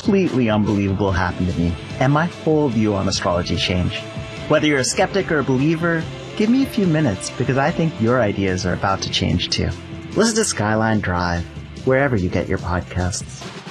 completely unbelievable happened to me, and my whole view on astrology changed. Whether you're a skeptic or a believer, give me a few minutes because I think your ideas are about to change too. Listen to Skyline Drive, wherever you get your podcasts.